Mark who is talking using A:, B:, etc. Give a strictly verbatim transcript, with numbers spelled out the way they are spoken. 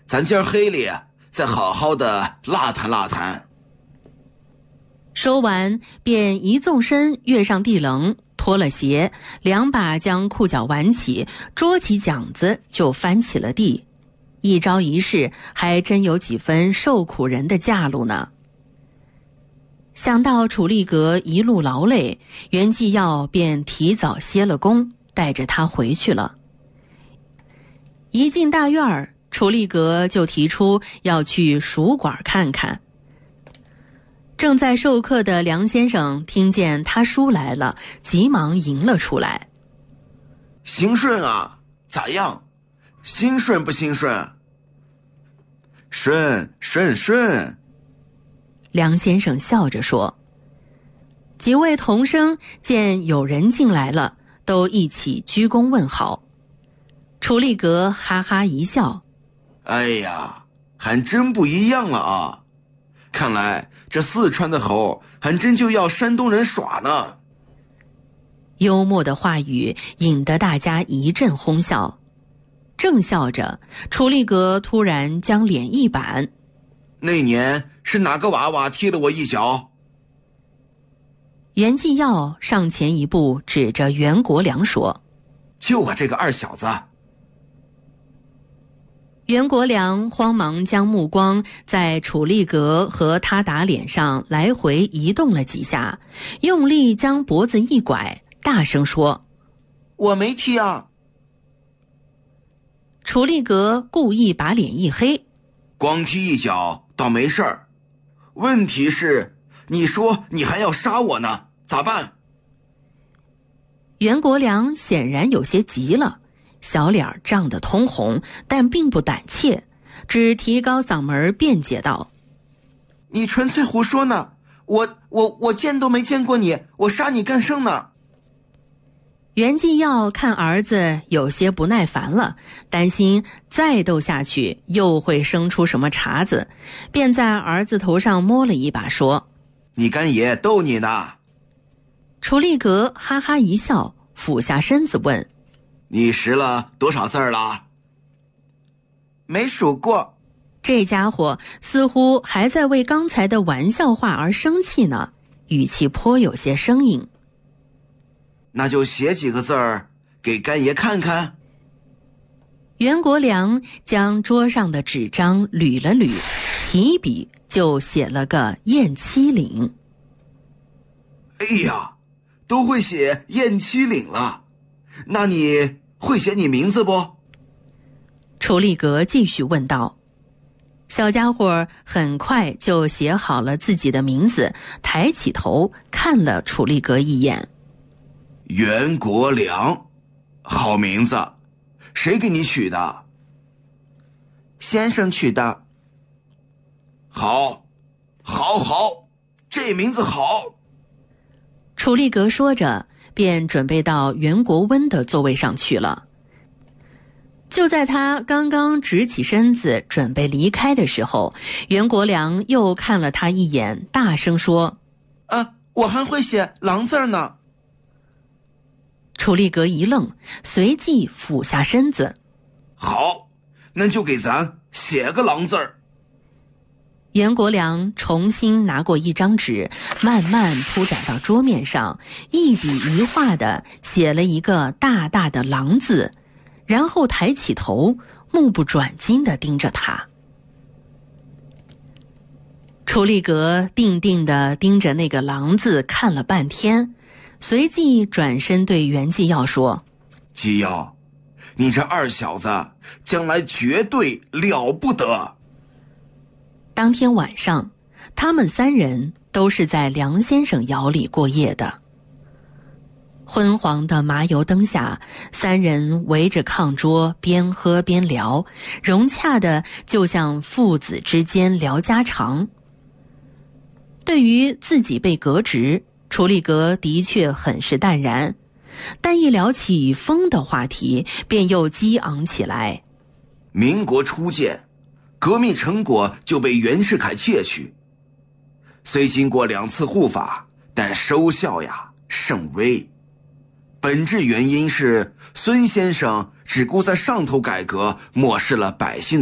A: 咱今儿黑里再好好的拉谈拉谈。
B: 说完便一纵身跃上地棱，脱了鞋，两把将裤脚挽起，捉起桨子就翻起了地。一招一式还真有几分受苦人的架路呢。想到楚立格一路劳累，袁继耀便提早歇了工，带着他回去了。一进大院儿，楚立格就提出要去蜀馆看看。正在授课的梁先生听见他叔来了，急忙迎了出来。
A: 兴顺啊，咋样？兴顺不兴顺？顺顺顺。
B: 梁先生笑着说。几位童生见有人进来了，都一起鞠躬问好。楚立格哈哈一笑。
A: 哎呀，还真不一样了啊！看来这四川的猴还真就要山东人耍呢。
B: 幽默的话语引得大家一阵哄笑。正笑着，楚立格突然将脸一板。
A: 那年是哪个娃娃踢了我一脚？
B: 袁继耀上前一步，指着袁国良说：
A: 就我这个二小子。
B: 袁国良慌忙将目光在楚立格和他打脸上来回移动了几下，用力将脖子一拐，大声说：
A: 我没踢啊。
B: 楚立格故意把脸一黑：
A: 光踢一脚倒没事儿，问题是你说你还要杀我呢，咋办？
B: 袁国良显然有些急了，小脸涨得通红，但并不胆怯，只提高嗓门辩解道：
A: 你纯粹胡说呢，我我我见都没见过你，我杀你干甚呢？
B: 袁继耀看儿子有些不耐烦了，担心再斗下去又会生出什么茬子，便在儿子头上摸了一把说：
A: 你干爷逗你呢。
B: 楚立格哈哈一笑，俯下身子问：
A: 你识了多少字儿了？没数过。
B: 这家伙似乎还在为刚才的玩笑话而生气呢，语气颇有些生硬。
A: 那就写几个字儿给干爷看看。
B: 袁国良将桌上的纸张捋了捋，提笔就写了个燕七岭。
A: 哎呀，都会写燕七岭了，那你会写你名字不？
B: 楚立格继续问道。小家伙很快就写好了自己的名字，抬起头看了楚立格一眼。
A: 袁国良，好名字，谁给你取的？先生取的。好，好，好，这名字好。
B: 楚立格说着，便准备到袁国温的座位上去了。就在他刚刚直起身子准备离开的时候，袁国良又看了他一眼，大声说：
A: 啊，我还会写狼字呢。
B: 楚立格一愣，随即俯下身子。
A: 好，那就给咱写个狼字儿。
B: 袁国良重新拿过一张纸，慢慢铺展到桌面上，一笔一画地写了一个大大的狼字，然后抬起头，目不转睛地盯着他。楚立格定定地盯着那个狼字看了半天，随即转身对袁继耀说：
A: 继耀，你这二小子将来绝对了不得。
B: 当天晚上，他们三人都是在梁先生窑里过夜的。昏黄的麻油灯下，三人围着炕桌边喝边聊，融洽的就像父子之间聊家常。对于自己被革职，楚立格的确很是淡然，但一聊起风的话题，便又激昂起来。
A: 民国初建，革命成果就被袁世凯窃取，虽经过两次护法，但收效呀甚微。本质原因是孙先生只顾在上头改革，漠视了百姓。